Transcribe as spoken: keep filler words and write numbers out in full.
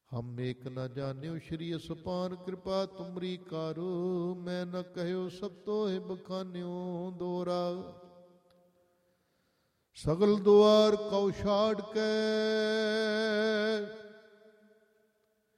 ਹਮ ਏਕ ਨ ਜਾਣਿਓ ਸ਼੍ਰੀ ਅਸਪਾਨ ਕਿਰਪਾ ਤੁਮਰੀ ਕਾਰੂ। ਮੈਂ ਨ ਕਹਿਓ ਸਭ ਤੋਹਿ ਬਖਾਨਿਓ ਦੋਰਾ। ਸਗਲ ਦੁਆਰ ਕਉ ਛਾੜ ਕੇ